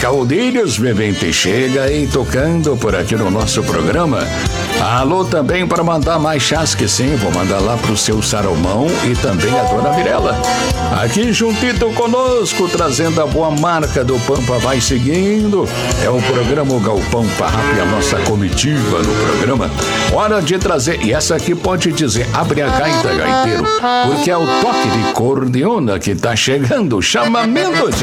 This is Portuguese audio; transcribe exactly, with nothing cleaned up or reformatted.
Caldeiros Vivente chega aí tocando por aqui no nosso programa. Alô também para mandar mais chás que sim, vou mandar lá pro seu Salomão e também a dona Mirella. Aqui juntito conosco, trazendo a boa marca do Pampa vai seguindo. É o programa Galpão Farrapos e a nossa comitiva no programa. Hora de trazer, e essa aqui pode dizer, abre a gaita, gaiteiro, porque é o toque de cordiona que tá chegando, chamamento de